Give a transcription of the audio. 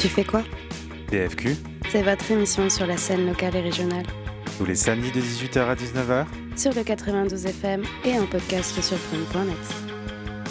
Tu fais quoi ? DFQ, C'est votre émission sur la scène locale et régionale. tous les samedis de 18h à 19h. Sur le 92 FM et un podcast sur prune.net.